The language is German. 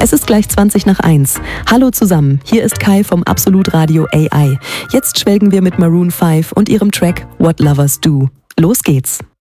Es ist gleich 20 nach 1. Hallo zusammen, hier ist Kai vom Absolut Radio AI. Jetzt schwelgen wir mit Maroon 5 und ihrem Track What Lovers Do. Los geht's!